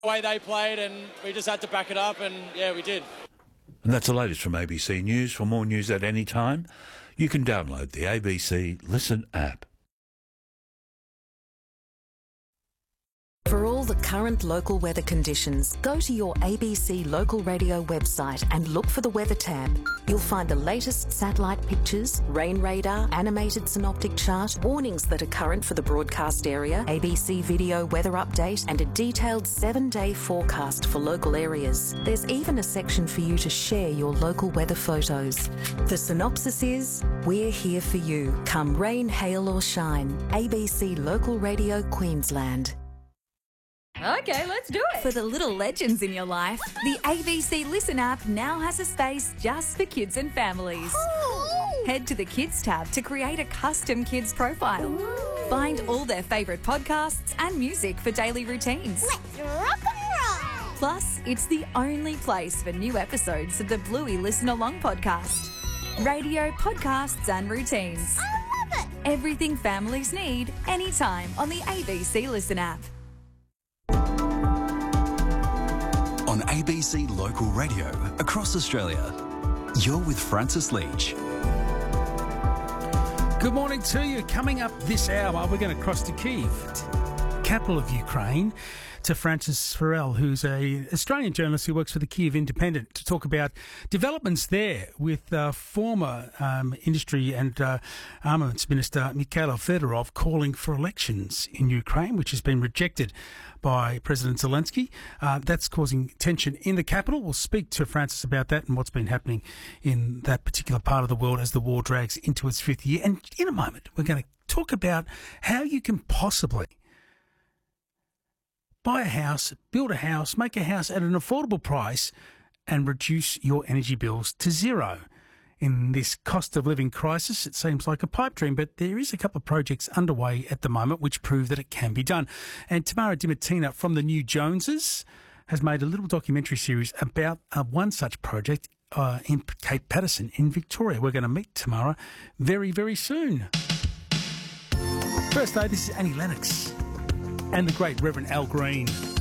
The way they played, and we just had to back it up, and yeah, we did. And that's the latest from ABC News. For more news at any time, you can download the ABC Listen app. For all the current local weather conditions, go to your ABC Local Radio website and look for the Weather tab. You'll find the latest satellite pictures, rain radar, animated synoptic chart, warnings that are current for the broadcast area, ABC video weather update, and a detailed 7-day forecast for local areas. There's even a section for you to share your local weather photos. The synopsis is, we're here for you. Come rain, hail or shine. ABC Local Radio Queensland. Okay, let's do it. For the little legends in your life, the ABC Listen app now has a space just for kids and families. Ooh. Head to the Kids tab to create a custom kids profile. Ooh. Find all their favourite podcasts and music for daily routines. Let's rock and roll. Plus, it's the only place for new episodes of the Bluey Listen Along podcast. Radio, podcasts and routines. I love it. Everything families need, anytime on the ABC Listen app. On ABC Local Radio across Australia, you're with Francis Leach. Good morning to you. Coming up this hour, we're going to cross to Kyiv, capital of Ukraine, to Francis Farrell, who's an Australian journalist who works for the Kyiv Independent, to talk about developments there with former Industry and Armaments Minister Mikhailo Fedorov calling for elections in Ukraine, which has been rejected by President Zelensky. That's causing tension in the capital. We'll speak to Francis about that and what's been happening in that particular part of the world as the war drags into its fifth year. And in a moment, we're going to talk about how you can possibly buy a house, build a house, make a house at an affordable price and reduce your energy bills to zero. In this cost of living crisis, it seems like a pipe dream, but there is a couple of projects underway at the moment which prove that it can be done. And Tamara Dimittina from the New Joneses has made a little documentary series about one such project in Cape Patterson in Victoria. We're going to meet Tamara very, very soon. First though, this is Annie Lennox and the great Reverend Al Green.